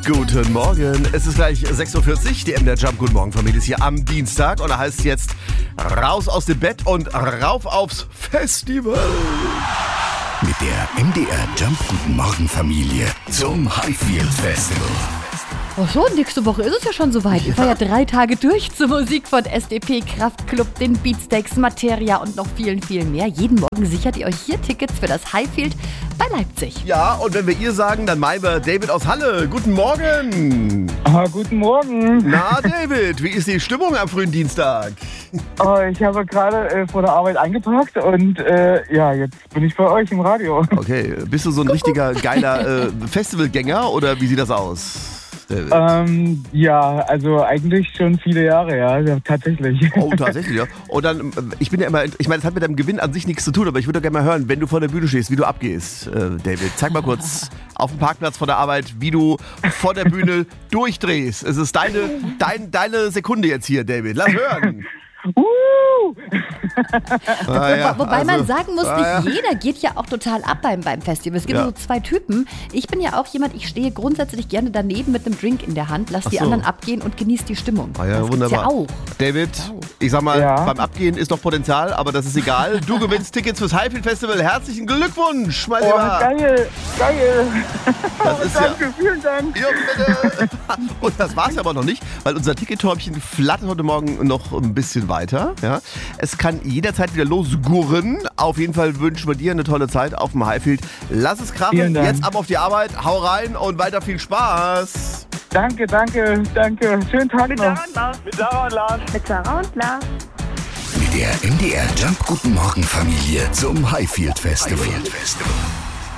Guten Morgen. Es ist gleich 6.40 Uhr. Die MDR Jump Guten Morgen Familie ist hier am Dienstag. Und da heißt es jetzt raus aus dem Bett und rauf aufs Festival. Mit der MDR Jump Guten Morgen Familie zum Highfield Festival. Oh schon, nächste Woche ist es ja schon soweit. Ich war ja 3 Tage durch zur Musik von SDP, Kraftklub, den Beatsteaks, Materia und noch vielen, vielen mehr. Jeden Morgen sichert ihr euch hier Tickets für das Highfield bei Leipzig. Ja, und wenn wir ihr sagen, dann meinen wir David aus Halle. Guten Morgen. Guten Morgen. Na, David, wie ist die Stimmung am frühen Dienstag? Ich habe gerade vor der Arbeit eingepackt und jetzt bin ich bei euch im Radio. Okay, bist du so ein richtiger geiler Festivalgänger oder wie sieht das aus? Also eigentlich schon viele Jahre, ja, tatsächlich. Oh, tatsächlich, ja. Und dann, ich meine, das hat mit deinem Gewinn an sich nichts zu tun, aber ich würde gerne mal hören, wenn du vor der Bühne stehst, wie du abgehst, David. Zeig mal kurz auf dem Parkplatz vor der Arbeit, wie du vor der Bühne durchdrehst. Es ist deine Sekunde jetzt hier, David. Lass hören. Wobei man sagen muss, nicht jeder geht ja auch total ab beim Festival. Es gibt so 2 Typen. Ich bin ja auch jemand, ich stehe grundsätzlich gerne daneben mit einem Drink in der Hand, lass die anderen abgehen und genieße die Stimmung. Das wunderbar. Ja auch. David, ich sag mal, beim Abgehen ist doch Potenzial, aber das ist egal. Du gewinnst Tickets fürs Highfield Festival. Herzlichen Glückwunsch, mein Lieber. Geil. Das ist danke, vielen Dank. Ja, bitte. Und das war's aber noch nicht, weil unser Tickettörbchen flattert heute Morgen noch ein bisschen weiter. Ja. Es kann jederzeit wieder losgurren. Auf jeden Fall wünschen wir dir eine tolle Zeit auf dem Highfield. Lass es krachen. Jetzt ab auf die Arbeit. Hau rein und weiter viel Spaß. Danke. Schönen Tag noch. Mit Sarah und Lars. Mit Sarah und Lars. Mit der MDR Jump Guten Morgen Familie zum Highfield Festival.